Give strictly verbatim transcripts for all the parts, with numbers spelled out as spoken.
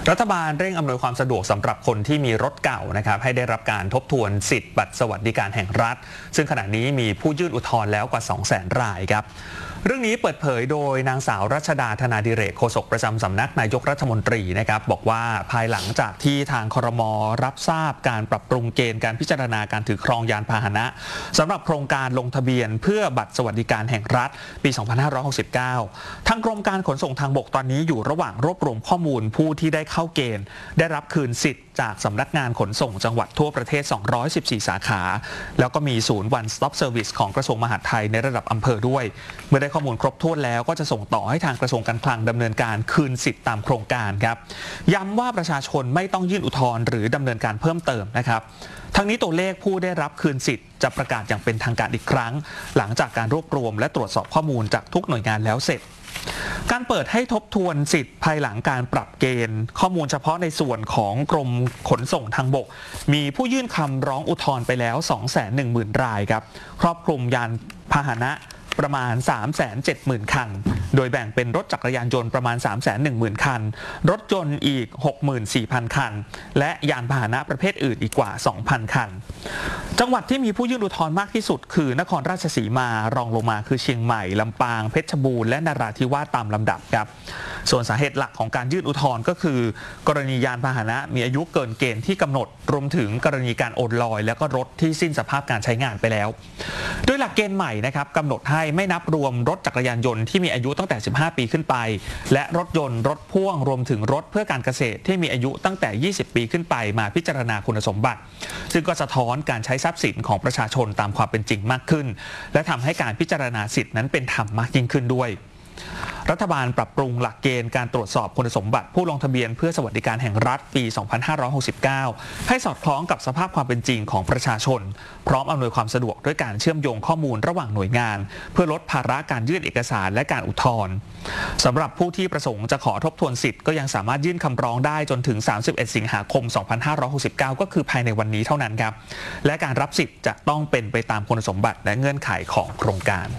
รัฐบาลเร่งอำนวยความสะดวกสำหรับคนที่มีรถเก่านะครับให้ได้รับการทบทวนสิทธิ์บัตรสวัสดิการแห่งรัฐซึ่งขณะนี้มีผู้ยื่นอุทธรณ์แล้วกว่า สองแสน รายครับเรื่องนี้เปิดเผยโดยนางสาวรัชดาธนาดิเรกโฆษกประจำสำนักนายกรัฐมนตรีนะครับบอกว่าภายหลังจากที่ทางครม.รับทราบการปรับปรุงเกณฑ์การพิจารณาการถือครองยานพาหนะสำหรับโครงการลงทะเบียนเพื่อบัตรสวัสดิการแห่งรัฐปี สองพันห้าร้อยหกสิบเก้า ทางกรมการขนส่งทางบกตอนนี้อยู่ระหว่างรวบรวมข้อมูลผู้ที่ได้เข้าเกณฑ์ได้รับคืนสิทธิ์จากสำนักงานขนส่งจังหวัดทั่วประเทศ สองร้อยสิบสี่ สาขาแล้วก็มีศูนย์ One Stop Service ของกระทรวงมหาดไทยในระดับอำเภอด้วยเมื่อได้ข้อมูลครบถ้วนแล้วก็จะส่งต่อให้ทางกระทรวงการคลังดำเนินการคืนสิทธิ์ตามโครงการครับย้ำว่าประชาชนไม่ต้องยื่นอุทธรณ์หรือดำเนินการเพิ่มเติมนะครับทั้งนี้ตัวเลขผู้ได้รับคืนสิทธิ์จะประกาศอย่างเป็นทางการอีกครั้งหลังจากการรวบรวมและตรวจสอบข้อมูลจากทุกหน่วยงานแล้วเสร็จการเปิดให้ทบทวนสิทธิ์ภายหลังการปรับเกณฑ์ข้อมูลเฉพาะในส่วนของกรมขนส่งทางบกมีผู้ยื่นคำร้องอุทธรณ์ไปแล้ว สองแสนหนึ่งหมื่น รายครับครอบคลุมยานพาหนะประมาณ สามแสนเจ็ดหมื่น คันโดยแบ่งเป็นรถจักรยานยนต์ประมาณ สามแสนหนึ่งหมื่น คันรถยนต์อีก หกหมื่นสี่พัน คันและยานพาหนะประเภทอื่นอีกกว่า สองพัน คันจังหวัดที่มีผู้ยื่นอุทธรณ์มากที่สุดคือนครราชสีมารองลงมาคือเชียงใหม่ลำปางเพชรบูรณ์และนราธิวาสตามลำดับครับส่วนสาเหตุหลักของการยื่นอุทธรณ์ก็คือกรณียานพาหนะมีอายุเกินเกณฑ์ที่กำหนดรวมถึงกรณีการโอนลอยและก็รถที่สิ้นสภาพการใช้งานไปแล้วโดยหลักเกณฑ์ใหม่นะครับกำหนดให้ไม่นับรวมรถจักรยานยนต์ที่มีอายุตั้งแต่สิบห้าปีขึ้นไปและรถยนต์รถพ่วงรวมถึงรถเพื่อการเกษตรที่มีอายุตั้งแต่ยี่สิบปีขึ้นไปมาพิจารณาคุณสมบัติซึ่งก็สะท้อนการใช้ทรัพย์สินของประชาชนตามความเป็นจริงมากขึ้นและทำให้การพิจารณาสิทธินั้นเป็นธรรมมากยิ่งขึ้นด้วยรัฐบาลปรับปรุงหลักเกณฑ์การตรวจสอบคุณสมบัติผู้ลงทะเบียนเพื่อสวัสดิการแห่งรัฐปี สองพันห้าร้อยหกสิบเก้า ให้สอดคล้องกับสภาพความเป็นจริงของประชาชนพร้อมอำนวยความสะดวกด้วยการเชื่อมโยงข้อมูลระหว่างหน่วยงานเพื่อลดภาระการยื่นเอกสารและการอุทธรณ์สำหรับผู้ที่ประสงค์จะขอทบทวนสิทธิ์ก็ยังสามารถยื่นคำร้องได้จนถึงสามสิบเอ็ดสิงหาคมสองพันห้าร้อยหกสิบเก้าก็คือภายในวันนี้เท่านั้นครับและการรับสิทธิ์จะต้องเป็นไปตามคุณสมบัติและเงื่อนไขของโครงการ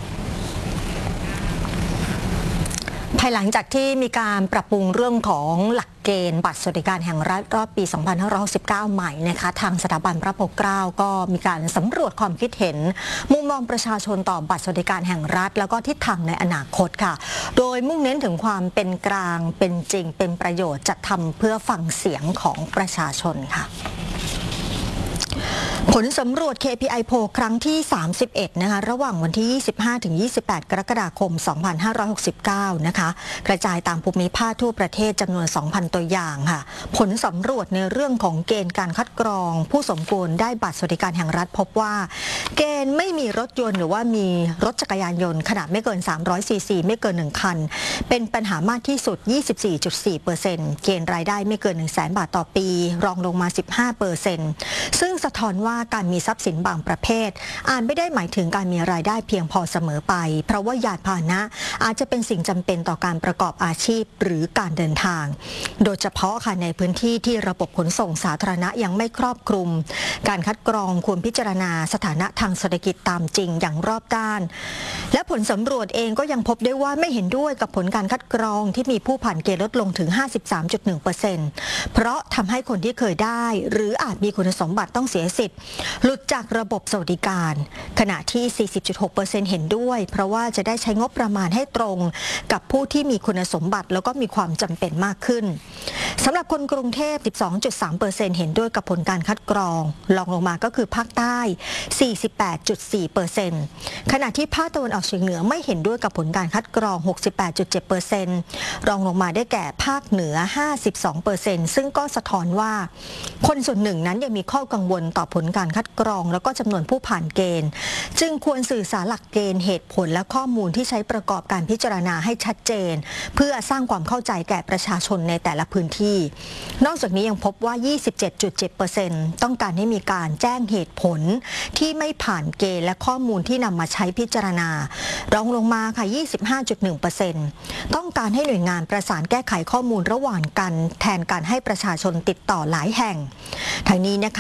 ภายหลังจากที่มีการปรับปรุงเรื่องของหลักเกณฑ์บัตรสวัสดิการแห่งรัฐรอบปี สองพันห้าร้อยหกสิบเก้า ใหม่นะคะทางสถาบันพระปกเกล้าก็มีการสำรวจความคิดเห็นมุมมองประชาชนต่อบัตรสวัสดิการแห่งรัฐแล้วก็ทิศทางในอนาคตค่ะโดยมุ่งเน้นถึงความเป็นกลางเป็นจริงเป็นประโยชน์จัดทำเพื่อฟังเสียงของประชาชนค่ะผลสำรวจ เค พี ไอ Poll ครั้งที่ สามสิบเอ็ด นะคะระหว่างวันที่ ยี่สิบห้าถึงยี่สิบแปด กรกฎาคม สองพันห้าร้อยหกสิบเก้า นะคะกระจายตามภูมิภาคทั่วประเทศจำนวน สองพัน ตัวอย่างค่ะผลสำรวจในเรื่องของเกณฑ์การคัดกรองผู้สมควรได้บัตรสวัสดิการแห่งรัฐพบว่าเกณฑ์ไม่มีรถยนต์หรือว่ามีรถจักรยานยนต์ขนาดไม่เกิน สามร้อย ซี ซี ไม่เกิน หนึ่ง คันเป็นปัญหามากที่สุด ยี่สิบสี่จุดสี่เปอร์เซ็นต์ เกณฑ์รายได้ไม่เกิน หนึ่งแสน บาทต่อปีรองลงมา สิบห้าเปอร์เซ็นต์ ซึ่งสะท้อนว่าการมีทรัพย์สินบางประเภทอาจไม่ได้หมายถึงการมีรายได้เพียงพอเสมอไปเพราะว่ายานพาหนะอาจจะเป็นสิ่งจำเป็นต่อการประกอบอาชีพหรือการเดินทางโดยเฉพาะค่ะในพื้นที่ที่ระบบขนส่งสาธารณะยังไม่ครอบคลุมการคัดกรองควรพิจารณาสถานะทางเศรษฐกิจตามจริงอย่างรอบด้านและผลสำรวจเองก็ยังพบได้ว่าไม่เห็นด้วยกับผลการคัดกรองที่มีผู้ผ่านเกณฑ์ลดลงถึง ห้าสิบสามจุดหนึ่งเปอร์เซ็นต์ เพราะทำให้คนที่เคยได้หรืออาจมีคุณสมบัติต้องเสียสิทธิ์หลุดจากระบบสวัสดิการขณะที่ สี่สิบจุดหกเปอร์เซ็นต์ เห็นด้วยเพราะว่าจะได้ใช้งบประมาณให้ตรงกับผู้ที่มีคุณสมบัติแล้วก็มีความจำเป็นมากขึ้นสำหรับคนกรุงเทพ สิบสองจุดสามเปอร์เซ็นต์ เห็นด้วยกับผลการคัดกรองรองลงมาก็คือภาคใต้ สี่สิบแปดจุดสี่เปอร์เซ็นต์ ขณะที่ภาคตะวันออกเฉียงเหนือไม่เห็นด้วยกับผลการคัดกรอง หกสิบแปดจุดเจ็ดเปอร์เซ็นต์ รองลงมาได้แก่ภาคเหนือ ห้าสิบสองเปอร์เซ็นต์ ซึ่งก็สะท้อนว่าคนส่วนหนึ่งนั้นยังมีข้อกังวลต่อผลการคัดกรองแล้วก็จำนวนผู้ผ่านเกณฑ์จึงควรสื่อสารหลักเกณฑ์เหตุผลและข้อมูลที่ใช้ประกอบการพิจารณาให้ชัดเจนเพื่อสร้างความเข้าใจแก่ประชาชนในแต่ละพื้นที่นอกจากนี้ยังพบว่า ยี่สิบเจ็ดจุดเจ็ดเปอร์เซ็นต์ ต้องการให้มีการแจ้งเหตุผลที่ไม่ผ่านเกณฑ์และข้อมูลที่นำมาใช้พิจารณารองลงมาค่ะ ยี่สิบห้าจุดหนึ่งเปอร์เซ็นต์ ต้องการให้หน่วยงานประสานแก้ไขข้อมูลระหว่างกันแทนการให้ประชาชนติดต่อหลายแห่งทางนี้นะคะมี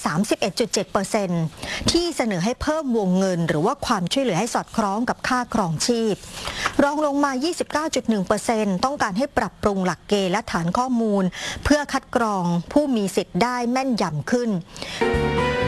สามสิบเอ็ดจุดเจ็ดเปอร์เซ็นต์ ที่เสนอให้เพิ่มวงเงินหรือว่าความช่วยเหลือให้สอดคล้องกับค่าครองชีพรองลงมา ยี่สิบเก้าจุดหนึ่งเปอร์เซ็นต์ ต้องการให้ปรับปรุงหลักเกณฑ์และฐานข้อมูลเพื่อคัดกรองผู้มีสิทธิ์ได้แม่นยำขึ้น